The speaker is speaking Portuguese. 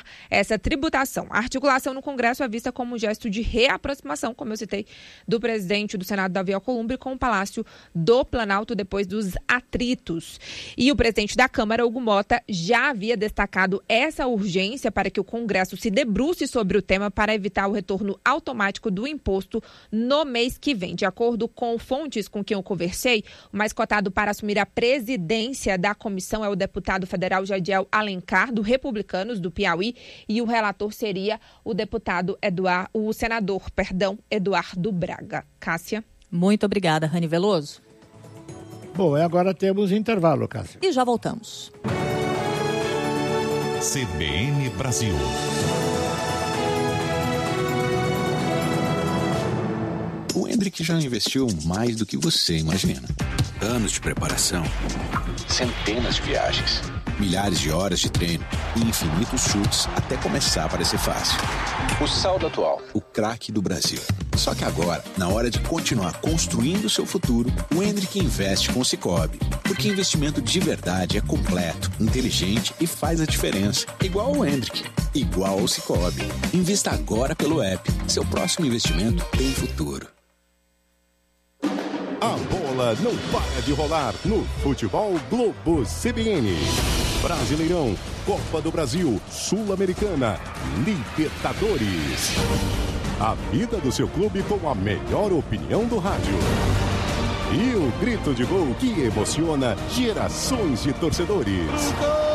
eliminar essa tributação. A articulação no Congresso é vista como um gesto de reaproximação, como eu citei, do presidente do Senado, Davi Alcolumbre, com o Palácio do Planalto depois dos atritos. E o presidente da Câmara, Hugo Mota, já havia destacado essa urgência para que o Congresso se debruce sobre o tema para evitar o retorno automático do imposto no mês que vem. De acordo com fontes com quem eu conversei, o mais cotado para assumir a presidência da comissão é o deputado federal Jadiel Alencar, do Republicanos do Piauí, e o relator seria o senador Eduardo Braga. Cássia. Muito obrigada, Rani Veloso. Bom, agora temos intervalo, Cássia. E já voltamos. CBN Brasil. O Hendrick já investiu mais do que você imagina. Anos de preparação, centenas de viagens, milhares de horas de treino e infinitos chutes até começar a parecer fácil. O saldo atual, o craque do Brasil. Só que agora, na hora de continuar construindo o seu futuro, o Hendrick investe com o Sicoob. Porque investimento de verdade é completo, inteligente e faz a diferença. Igual o Hendrick, igual ao Sicoob. Invista agora pelo app. Seu próximo investimento tem futuro. A bola não para de rolar no Futebol Globo CBN. Brasileirão, Copa do Brasil, Sul-Americana, Libertadores. A vida do seu clube com a melhor opinião do rádio. E o grito de gol que emociona gerações de torcedores.